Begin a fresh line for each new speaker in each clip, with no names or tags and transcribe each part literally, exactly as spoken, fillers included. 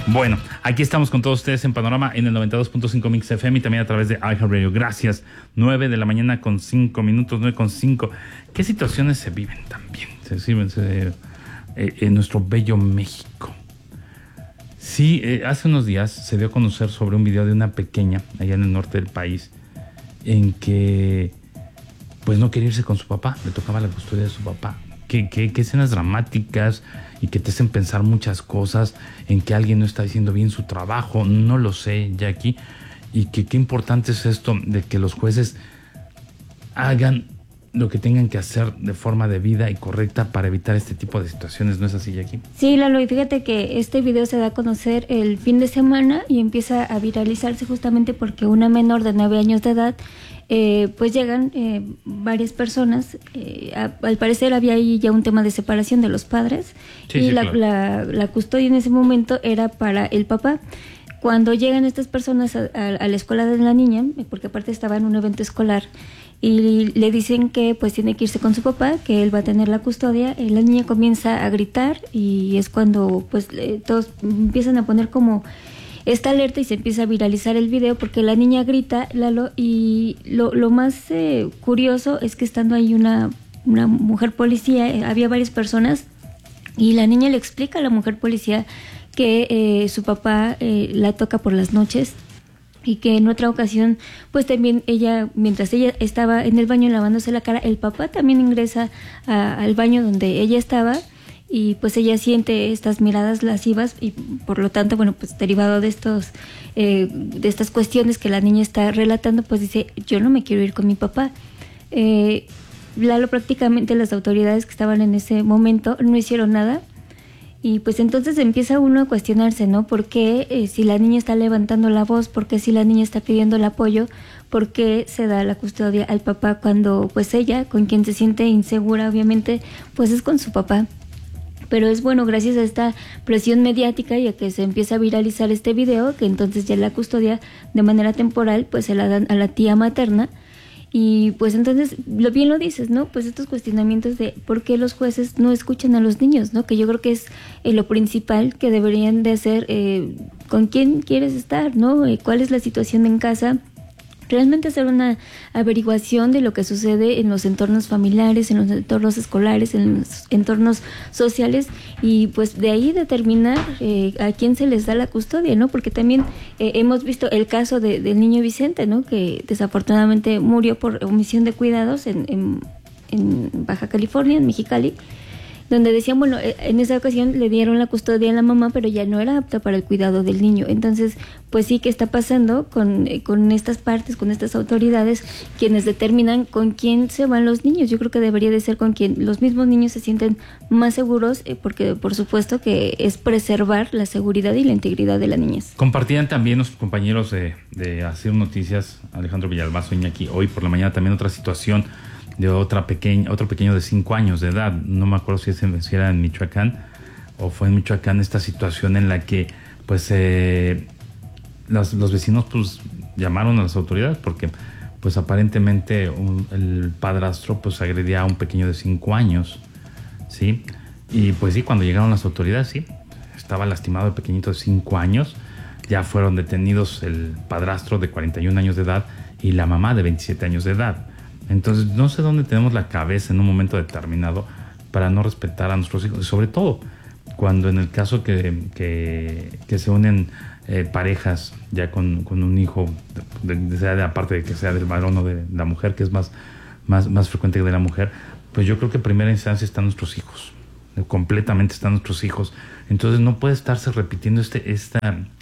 Bueno, aquí estamos con todos ustedes en Panorama en el noventa y dos punto cinco Mix F M y también a través de iHeartRadio. Gracias. nueve de la mañana con cinco minutos, nueve con cinco. ¿Qué situaciones se viven también? Se viven se, eh, en nuestro bello México. Sí, eh, hace unos días se dio a conocer sobre un video de una pequeña allá en el norte del país en que pues no quería irse con su papá, le tocaba la custodia de su papá. ¿Qué, qué, qué escenas dramáticas y que te hacen pensar muchas cosas en que alguien no está haciendo bien su trabajo? No lo sé, Jackie. Y que qué importante es esto de que los jueces hagan lo que tengan que hacer de forma debida y correcta para evitar este tipo de situaciones. ¿No es así, Jackie?
Sí, Lalo, y fíjate que este video se da a conocer el fin de semana y empieza a viralizarse justamente porque una menor de nueve años de edad, eh, pues llegan eh, varias personas. Eh, a, al parecer había ahí ya un tema de separación de los padres.
Sí,
y
sí,
la,
claro.
la, la custodia en ese momento era para el papá. Cuando llegan estas personas a, a, a la escuela de la niña, porque aparte estaba en un evento escolar, y le dicen que pues tiene que irse con su papá, que él va a tener la custodia, la niña comienza a gritar y es cuando pues eh, todos empiezan a poner como esta alerta y se empieza a viralizar el video porque la niña grita, Lalo, y lo, lo más eh, curioso es que estando ahí una, una mujer policía, eh, había varias personas y la niña le explica a la mujer policía que eh, su papá eh, la toca por las noches y que en otra ocasión, pues también ella, mientras ella estaba en el baño lavándose la cara, el papá también ingresa a, al baño donde ella estaba y pues ella siente estas miradas lascivas y por lo tanto, bueno, pues derivado de estos eh, de estas cuestiones que la niña está relatando, pues dice, yo no me quiero ir con mi papá. Eh, Lalo, prácticamente las autoridades que estaban en ese momento no hicieron nada. Y pues entonces empieza uno a cuestionarse, ¿no? ¿Por qué eh, si la niña está levantando la voz? ¿Por qué si la niña está pidiendo el apoyo? ¿Por qué se da la custodia al papá cuando pues ella, con quien se siente insegura obviamente, pues es con su papá? Pero es bueno, gracias a esta presión mediática y a que se empieza a viralizar este video, que entonces ya la custodia de manera temporal pues se la dan a la tía materna. Y pues entonces, lo bien lo dices, ¿no? Pues estos cuestionamientos de por qué los jueces no escuchan a los niños, ¿no? Que yo creo que es eh, lo principal que deberían de hacer, eh, con quién quieres estar, ¿no? Eh, ¿Cuál es la situación en casa? Realmente hacer una averiguación de lo que sucede en los entornos familiares, en los entornos escolares, en los entornos sociales y pues de ahí determinar eh, a quién se les da la custodia, ¿no? Porque también eh, hemos visto el caso de, del niño Vicente, ¿no? Que desafortunadamente murió por omisión de cuidados en, en, en Baja California, en Mexicali, donde decían, bueno, en esa ocasión le dieron la custodia a la mamá, pero ya no era apta para el cuidado del niño. Entonces, pues sí, ¿qué está pasando con, con estas partes, con estas autoridades, quienes determinan con quién se van los niños? Yo creo que debería de ser con quien los mismos niños se sienten más seguros, eh, porque por supuesto que es preservar la seguridad y la integridad de la niñez.
Compartían también nuestros compañeros de, de Hacer Noticias, Alejandro Villalbazo, Iñaki, hoy por la mañana también otra situación de otra pequeña, otro pequeño de cinco años de edad. No me acuerdo si, es en, si era en Michoacán o fue en Michoacán esta situación en la que pues eh, los, los vecinos pues llamaron a las autoridades porque pues aparentemente un, el padrastro pues agredía a un pequeño de cinco años, ¿sí? Y pues sí, cuando llegaron las autoridades, sí, estaba lastimado el pequeñito de cinco años, ya fueron detenidos el padrastro de cuarenta y un años de edad y la mamá de veintisiete años de edad. Entonces, no sé dónde tenemos la cabeza en un momento determinado para no respetar a nuestros hijos. Y sobre todo, cuando en el caso que, que, que se unen eh, parejas ya con, con un hijo, de, de, sea de, aparte de que sea del varón o de la mujer, que es más, más, más frecuente que de la mujer, pues yo creo que en primera instancia están nuestros hijos. Completamente están nuestros hijos. Entonces, no puede estarse repitiendo este esta...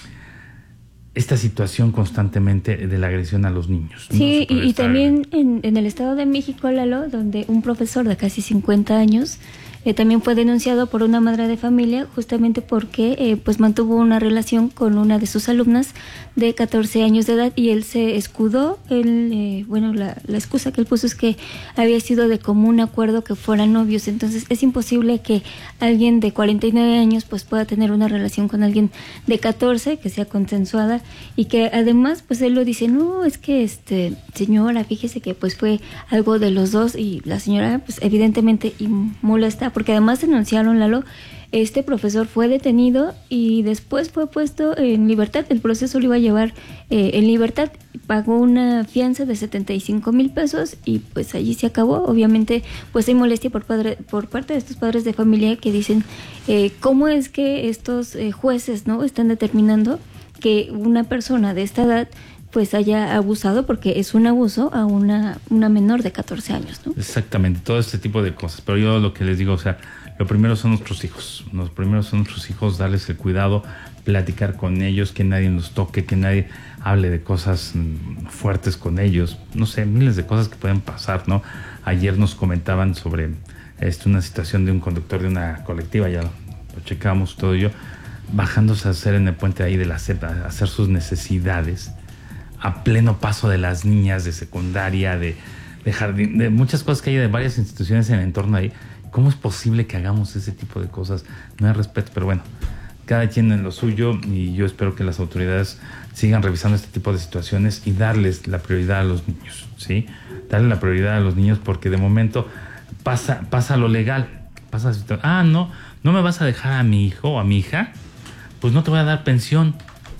esta situación constantemente de la agresión a los niños.
Sí, no y, y también en, en el Estado de México, Lalo, donde un profesor de casi cincuenta años eh, también fue denunciado por una madre de familia justamente porque eh, pues mantuvo una relación con una de sus alumnas de catorce años de edad y él se escudó, él, eh, bueno, la, la excusa que él puso es que había sido de común acuerdo que fueran novios, entonces es imposible que alguien de cuarenta y nueve años pues pueda tener una relación con alguien de catorce, que sea consensuada y que además pues él lo dice, no, es que este señora, fíjese que pues fue algo de los dos y la señora pues evidentemente molesta porque además denunciaron, Lalo, Este profesor fue detenido y después fue puesto en libertad. El proceso lo iba a llevar eh, en libertad. Pagó una fianza de setenta y cinco mil pesos y pues allí se acabó. Obviamente pues hay molestia por, padre, por parte de estos padres de familia que dicen eh, cómo es que estos eh, jueces, ¿no?, están determinando que una persona de esta edad pues haya abusado, porque es un abuso a una, una menor de catorce años, ¿no?
Exactamente, todo este tipo de cosas. Pero yo lo que les digo, o sea, lo primero son nuestros hijos. Los primeros son nuestros hijos, darles el cuidado, platicar con ellos, que nadie los toque, que nadie hable de cosas fuertes con ellos. No sé, miles de cosas que pueden pasar, ¿no? Ayer nos comentaban sobre este, una situación de un conductor de una colectiva, ya lo, lo checamos todo yo, bajándose a hacer en el puente ahí de la C E P, a hacer sus necesidades, a pleno paso de las niñas de secundaria, de, de jardín, de muchas cosas que hay de varias instituciones en el entorno ahí. ¿Cómo es posible que hagamos ese tipo de cosas? No hay respeto, pero bueno, cada quien en lo suyo, y yo espero que las autoridades sigan revisando este tipo de situaciones y darles la prioridad a los niños, ¿sí? Darle la prioridad a los niños, porque de momento pasa, pasa lo legal, pasa, ah, no, no me vas a dejar a mi hijo o a mi hija, pues no te voy a dar pensión.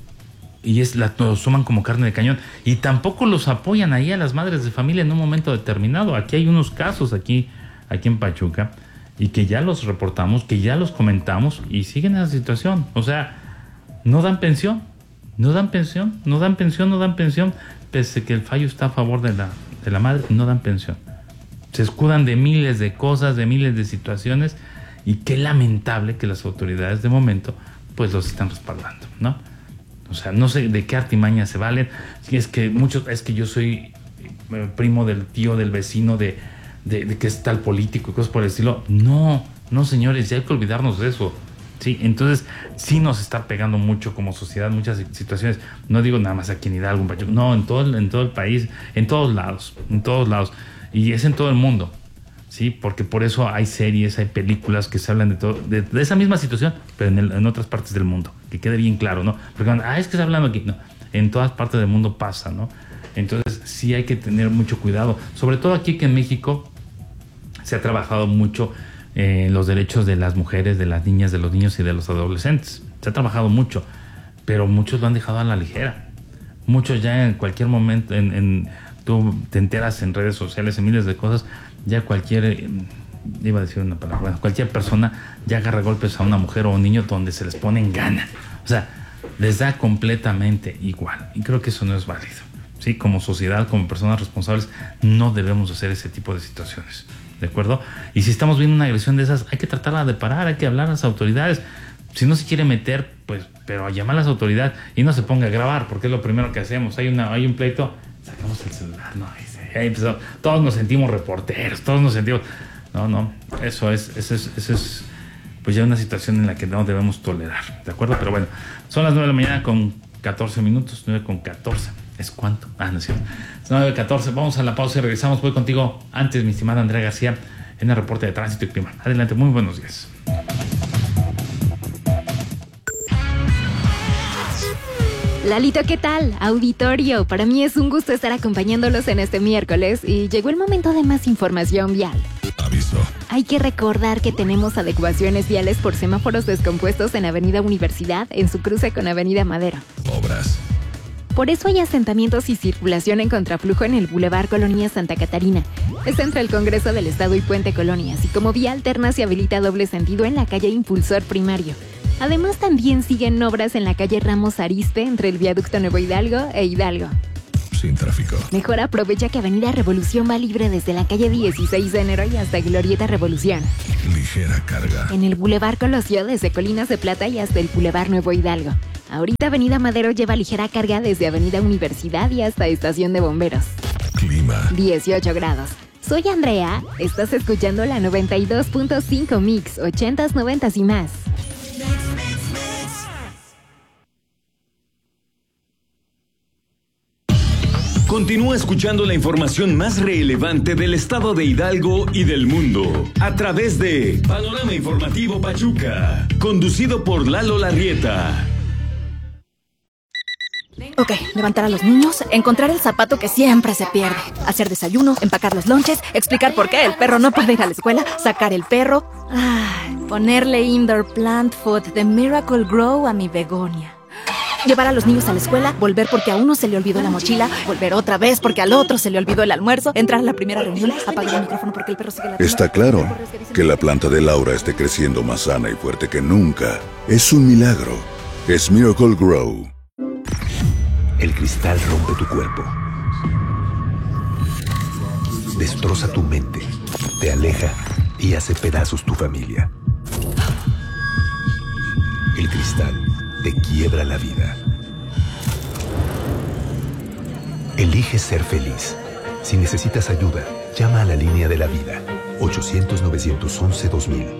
Y es la los toman como carne de cañón, y tampoco los apoyan ahí a las madres de familia en un momento determinado. Aquí hay unos casos aquí, aquí en Pachuca, y que ya los reportamos, que ya los comentamos, y siguen en esa situación. O sea, no dan pensión, no dan pensión, no dan pensión, no dan pensión, pese que el fallo está a favor de la, de la madre, no dan pensión. Se escudan de miles de cosas, de miles de situaciones, y qué lamentable que las autoridades de momento pues los están respaldando, ¿no? O sea, no sé de qué artimaña se valen. Si es que muchos, es que yo soy primo del tío, del vecino, de, de, de que es tal político y cosas por el estilo. No, no, señores, ya hay que olvidarnos de eso. Sí, entonces sí nos está pegando mucho como sociedad muchas situaciones. No digo nada más aquí en Hidalgo, en Pachuca, no, en todo, en todo el país, en todos lados, en todos lados. Y es en todo el mundo. Sí, porque por eso hay series, hay películas que se hablan de todo, de, de esa misma situación, pero en, el, en otras partes del mundo, que quede bien claro, ¿no? Porque ah, es que está hablando aquí, no, en todas partes del mundo pasa, ¿no? Entonces sí hay que tener mucho cuidado, sobre todo aquí que en México se ha trabajado mucho eh, los derechos de las mujeres, de las niñas, de los niños y de los adolescentes, se ha trabajado mucho, pero muchos lo han dejado a la ligera, muchos ya en cualquier momento, en, en, tú te enteras en redes sociales, en miles de cosas, ya cualquier, iba a decir una palabra, bueno, cualquier persona ya agarra golpes a una mujer o a un niño donde se les pone en gana. O sea, les da completamente igual. Y creo que eso no es válido. Sí, como sociedad, como personas responsables, no debemos hacer ese tipo de situaciones. ¿De acuerdo? Y si estamos viendo una agresión de esas, hay que tratarla de parar, hay que hablar a las autoridades. Si no se quiere meter, pues, pero a llamar a las autoridades y no se ponga a grabar, porque es lo primero que hacemos. Hay una, hay un pleito, sacamos el celular, no, ahí empezó. Todos nos sentimos reporteros, todos nos sentimos... No, no, eso es, eso es, eso es pues ya una situación en la que no debemos tolerar, ¿de acuerdo? Pero bueno, son las nueve de la mañana con catorce minutos, nueve con catorce. ¿Es cuánto? Ah, no es cierto. Es nueve catorce, vamos a la pausa y regresamos. Voy contigo antes, mi estimada Andrea García, en el reporte de tránsito y clima. Adelante, muy buenos días.
Lalito, ¿qué tal? Auditorio, para mí es un gusto estar acompañándolos en este miércoles y llegó el momento de más información vial. Aviso. Hay que recordar que tenemos adecuaciones viales por semáforos descompuestos en Avenida Universidad en su cruce con Avenida Madero. Obras. Por eso hay asentamientos y circulación en contraflujo en el Boulevard Colonia Santa Catarina. Es entre el Congreso del Estado y Puente Colonias, y como vía alterna se habilita doble sentido en la calle Impulsor Primario. Además, también siguen obras en la calle Ramos Arizpe entre el viaducto Nuevo Hidalgo e Hidalgo. Sin tráfico. Mejor aprovecha que Avenida Revolución va libre desde la calle dieciséis de enero y hasta Glorieta Revolución. Ligera carga. En el Boulevard Colosio desde Colinas de Plata y hasta el Boulevard Nuevo Hidalgo. Ahorita Avenida Madero lleva ligera carga desde Avenida Universidad y hasta Estación de Bomberos. Clima. dieciocho grados. Soy Andrea, estás escuchando la noventa y dos punto cinco Mix, ochentas, noventas y más.
Continúa escuchando la información más relevante del estado de Hidalgo y del mundo a través de Panorama Informativo Pachuca, conducido por Lalo Larrieta.
Ok, levantar a los niños, encontrar el zapato que siempre se pierde, hacer desayuno, empacar los lonches, explicar por qué el perro no puede ir a la escuela, sacar el perro, ay, ponerle indoor plant food de Miracle Grow a mi begonia. Llevar a los niños a la escuela, volver porque a uno se le olvidó la mochila, volver otra vez porque al otro se le olvidó el almuerzo, entrar a la primera reunión, apagar el micrófono porque el perro sigue latiendo.
Está claro que la planta de Laura esté creciendo más sana y fuerte que nunca. Es un milagro. Es Miracle Grow.
El cristal rompe tu cuerpo, destroza tu mente, te aleja y hace pedazos tu familia. El cristal te quiebra la vida. Elige ser feliz. Si necesitas ayuda, llama a la línea de la vida. ochocientos, novecientos once, dos mil.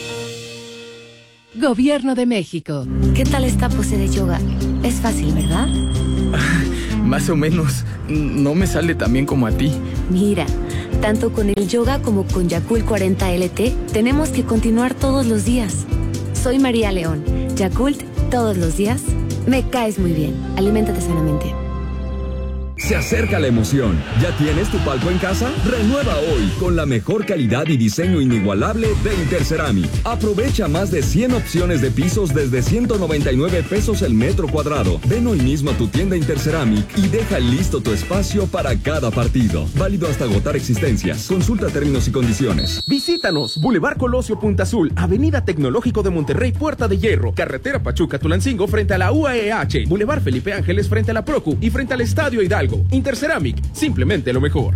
Gobierno de México.
¿Qué tal esta pose de yoga? Es fácil, ¿verdad?
Más o menos. No me sale tan bien como a ti.
Mira, tanto con el yoga como con Yakult cuarenta L T, tenemos que continuar todos los días. Soy María León. Yakult, todos los días. Me caes muy bien. Aliméntate sanamente.
Se acerca la emoción. ¿Ya tienes tu palco en casa? Renueva hoy con la mejor calidad y diseño inigualable de Interceramic. Aprovecha más de cien opciones de pisos desde ciento noventa y nueve pesos el metro cuadrado. Ven hoy mismo a tu tienda Interceramic y deja listo tu espacio para cada partido. Válido hasta agotar existencias. Consulta términos y condiciones.
Visítanos. Boulevard Colosio Punta Azul, Avenida Tecnológico de Monterrey, Puerta de Hierro, Carretera Pachuca-Tulancingo frente a la U A E H, Boulevard Felipe Ángeles frente a la Procu y frente al Estadio Hidalgo. Interceramic, simplemente lo mejor.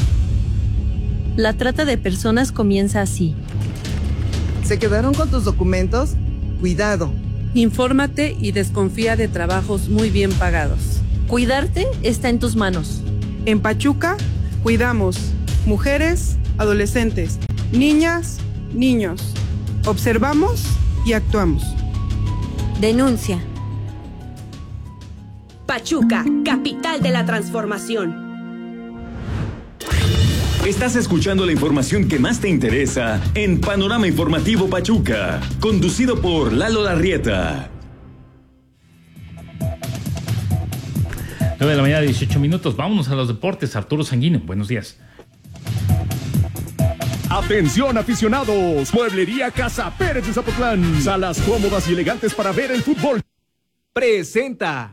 La trata de personas comienza así.
¿Se quedaron con tus documentos? Cuidado.
Infórmate y desconfía de trabajos muy bien pagados. Cuidarte está en tus manos.
En Pachuca, cuidamos mujeres, adolescentes, niñas, niños. Observamos y actuamos.
Denuncia. Pachuca, capital de la transformación.
Estás escuchando la información que más te interesa en Panorama Informativo Pachuca, conducido por Lalo Larrieta.
nueve de la mañana, dieciocho minutos. Vámonos a los deportes. Arturo Sanguino, buenos días.
Atención aficionados, Mueblería Casa Pérez de Zapotlán, salas cómodas y elegantes para ver el fútbol. Presenta.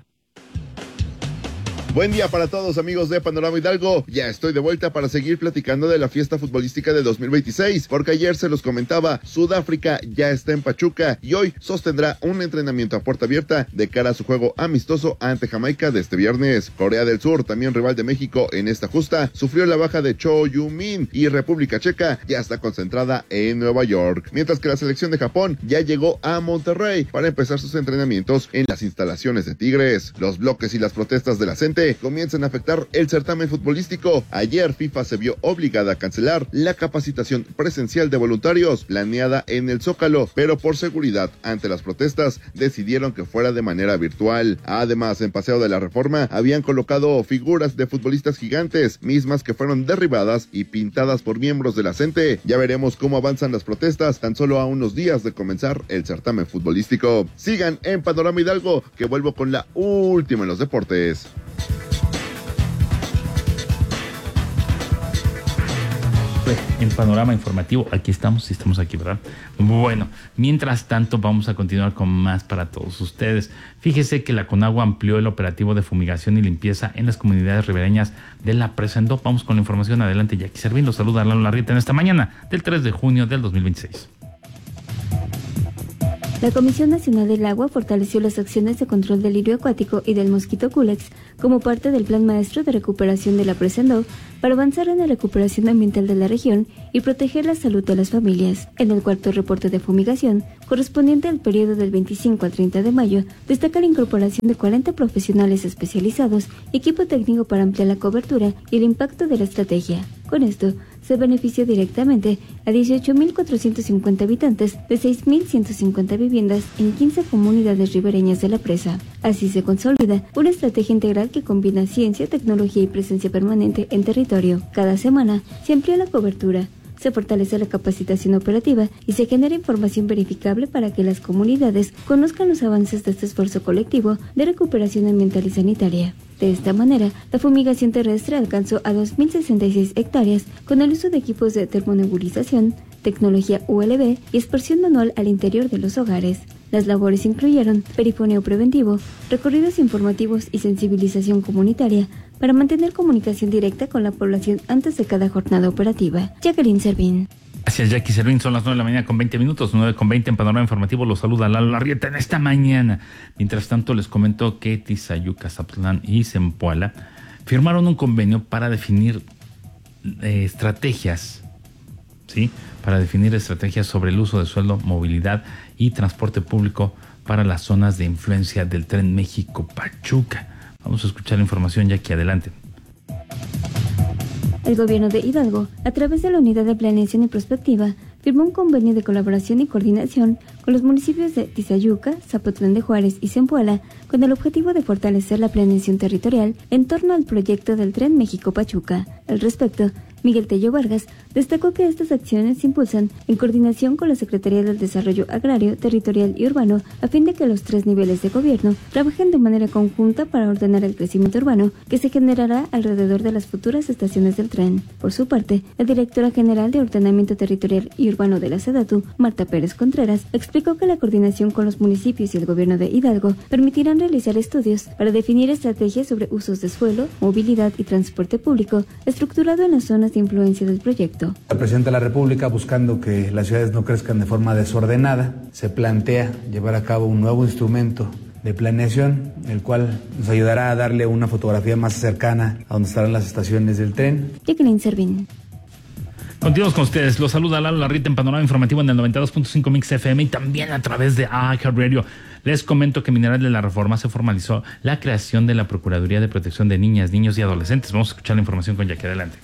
Buen día para todos, amigos de Panorama Hidalgo. Ya estoy de vuelta para seguir platicando de la fiesta futbolística de dos mil veintiséis, porque ayer se los comentaba, Sudáfrica ya está en Pachuca y hoy sostendrá un entrenamiento a puerta abierta de cara a su juego amistoso ante Jamaica de este viernes. Corea del Sur, también rival de México en esta justa, sufrió la baja de Cho Yu-min y República Checa ya está concentrada en Nueva York, mientras que la selección de Japón ya llegó a Monterrey para empezar sus entrenamientos en las instalaciones de Tigres. Los bloques y las protestas de la gente comienzan a afectar el certamen futbolístico. Ayer FIFA se vio obligada a cancelar la capacitación presencial de voluntarios planeada en el Zócalo, pero por seguridad ante las protestas decidieron que fuera de manera virtual. Además, en Paseo de la Reforma habían colocado figuras de futbolistas gigantes, mismas que fueron derribadas y pintadas por miembros de la gente. Ya veremos cómo avanzan las protestas tan solo a unos días de comenzar el certamen futbolístico. Sigan en Panorama Hidalgo, que vuelvo con la última en los deportes.
En Panorama Informativo, aquí estamos, estamos aquí, ¿verdad? Bueno, mientras tanto vamos a continuar con más para todos ustedes. Fíjese que la Conagua amplió el operativo de fumigación y limpieza en las comunidades ribereñas de la Presa Endó. Vamos con la información, adelante, Jackie Servín, los saluda Lalo Larrieta en esta mañana del tres de junio del dos mil veintiséis.
La Comisión Nacional del Agua fortaleció las acciones de control del lirio acuático y del mosquito Culex como parte del Plan Maestro de Recuperación de la Presa Endó para avanzar en la recuperación ambiental de la región y proteger la salud de las familias. En el cuarto reporte de fumigación, correspondiente al periodo del veinticinco al treinta de mayo, destaca la incorporación de cuarenta profesionales especializados y equipo técnico para ampliar la cobertura y el impacto de la estrategia. Con esto, se benefició directamente a dieciocho mil cuatrocientos cincuenta habitantes de seis mil ciento cincuenta viviendas en quince comunidades ribereñas de la presa. Así se consolida una estrategia integral que combina ciencia, tecnología y presencia permanente en territorio. Cada semana se amplía la cobertura, se fortalece la capacitación operativa y se genera información verificable para que las comunidades conozcan los avances de este esfuerzo colectivo de recuperación ambiental y sanitaria. De esta manera, la fumigación terrestre alcanzó a dos mil sesenta y seis hectáreas con el uso de equipos de termonebulización, tecnología U L V y aspersión manual al interior de los hogares. Las labores incluyeron perifoneo preventivo, recorridos informativos y sensibilización comunitaria para mantener comunicación directa con la población antes de cada jornada operativa. Jacqueline Servín.
Gracias, Jackie Servín. Son las nueve de la mañana con veinte minutos, nueve con veinte en Panorama Informativo. Los saluda Lalo Larrieta en esta mañana. Mientras tanto, les comento que Tizayuca, Zapotlán y Zempoala firmaron un convenio para definir eh, estrategias, ¿sí? Para definir estrategias sobre el uso de suelo, movilidad y transporte público para las zonas de influencia del Tren México-Pachuca. Vamos a escuchar la información, Jackie, adelante.
El gobierno de Hidalgo, a través de la Unidad de Planeación y Prospectiva, firmó un convenio de colaboración y coordinación con los municipios de Tizayuca, Zapotlán de Juárez y Zempoala, con el objetivo de fortalecer la planeación territorial en torno al proyecto del Tren México-Pachuca. Al respecto, Miguel Tello Vargas destacó que estas acciones se impulsan en coordinación con la Secretaría del Desarrollo Agrario, Territorial y Urbano, a fin de que los tres niveles de gobierno trabajen de manera conjunta para ordenar el crecimiento urbano que se generará alrededor de las futuras estaciones del tren. Por su parte, la directora general de Ordenamiento Territorial y Urbano de la SEDATU, Marta Pérez Contreras, explicó que la coordinación con los municipios y el gobierno de Hidalgo permitirán realizar estudios para definir estrategias sobre usos de suelo, movilidad y transporte público, estructurado en las zonas de influencia del proyecto.
La Presidenta de la República, buscando que las ciudades no crezcan de forma desordenada, se plantea llevar a cabo un nuevo instrumento de planeación, el cual nos ayudará a darle una fotografía más cercana a donde estarán las estaciones del tren.
Jacqueline Servín.
Continuamos con ustedes. Los saluda Lalo Larrieta en Panorama Informativo en el noventa y dos punto cinco Mix F M y también a través de iHeartRadio. Les comento que Mineral de la Reforma se formalizó la creación de la Procuraduría de Protección de Niñas, Niños y Adolescentes. Vamos a escuchar la información con Jackie. Adelante.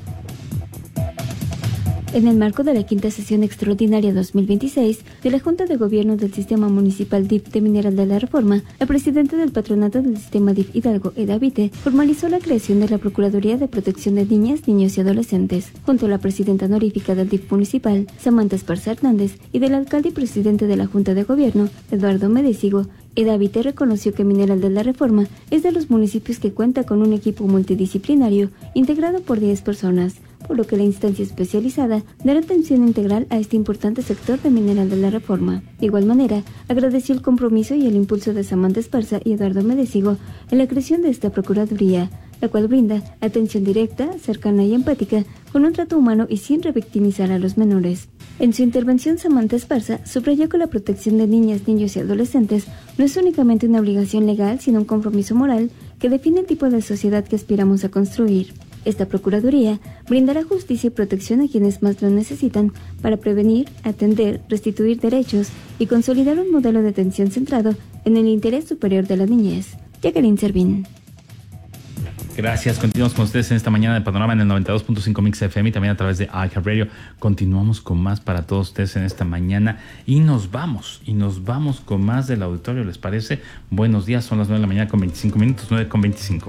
En el marco de la quinta sesión extraordinaria dos mil veintiséis de la Junta de Gobierno del Sistema Municipal D I F de Mineral de la Reforma, la presidenta del Patronato del Sistema D I F Hidalgo, Eda Vite, formalizó la creación de la Procuraduría de Protección de Niñas, Niños y Adolescentes, junto a la presidenta honorífica del D I F municipal, Samantha Esparza Hernández, y del alcalde y presidente de la Junta de Gobierno, Eduardo Medecigo. Eda Vite reconoció que Mineral de la Reforma es de los municipios que cuenta con un equipo multidisciplinario integrado por diez personas, por lo que la instancia especializada dará atención integral a este importante sector de Mineral de la Reforma. De igual manera, agradeció el compromiso y el impulso de Samantha Esparza y Eduardo Medecigo en la creación de esta Procuraduría, la cual brinda atención directa, cercana y empática, con un trato humano y sin revictimizar a los menores. En su intervención, Samantha Esparza subrayó que la protección de niñas, niños y adolescentes no es únicamente una obligación legal, sino un compromiso moral que define el tipo de sociedad que aspiramos a construir. Esta Procuraduría brindará justicia y protección a quienes más lo necesitan para prevenir, atender, restituir derechos y consolidar un modelo de atención centrado en el interés superior de la niñez. Jacqueline Servín.
Gracias. Continuamos con ustedes en esta mañana de Panorama en el noventa y dos punto cinco Mix F M y también a través de iHeartRadio. Continuamos con más para todos ustedes en esta mañana y nos vamos, y nos vamos con más del auditorio, ¿les parece? Buenos días, son las nueve de la mañana con veinticinco minutos, nueve con veinticinco.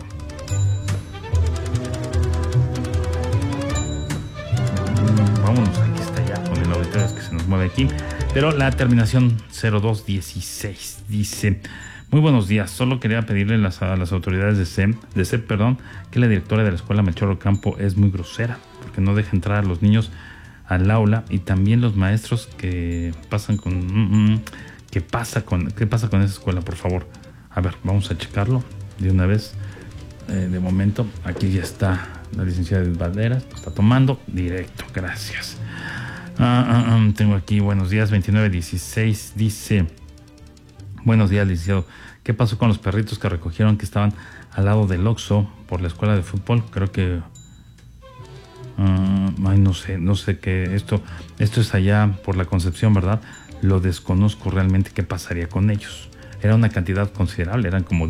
Vámonos, aquí está ya con el auditorio, es que se nos mueve aquí. Pero la terminación cero dos dieciséis dice: muy buenos días, solo quería pedirle las, a las autoridades de C E M, de C E P, perdón, que la directora de la escuela Melchor Ocampo es muy grosera, porque no deja entrar a los niños al aula, y también los maestros que pasan con... Mm, mm, ¿qué pasa con, qué pasa con esa escuela, por favor? A ver, vamos a checarlo de una vez. Eh, de momento, aquí ya está la licenciada Edith Valderas, está tomando directo, gracias. Ah, ah, ah, tengo aquí, buenos días, veintinueve dieciséis, dice: buenos días, licenciado. ¿Qué pasó con los perritos que recogieron que estaban al lado del Oxxo por la escuela de fútbol? Creo que... Uh, ay, no sé, no sé qué... Esto, esto es allá por la Concepción, ¿verdad? Lo desconozco realmente qué pasaría con ellos. Era una cantidad considerable, eran como